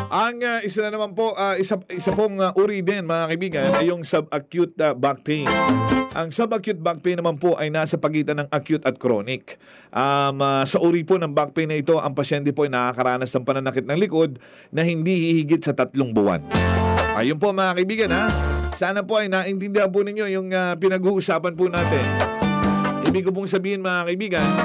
Ang isa na naman po, isa pong uri din mga kaibigan ay yung subacute back pain. Ang subacute back pain naman po ay nasa pagitan ng acute at chronic. Sa uri po ng back pain na ito, ang pasyente po ay nakakaranas ng pananakit ng likod na hindi hihigit sa 3 buwan. Ayun po mga kaibigan ha. Sana po ay naintindihan po ninyo yung pinag-uusapan po natin. Ibig ko pong sabihin mga kaibigan,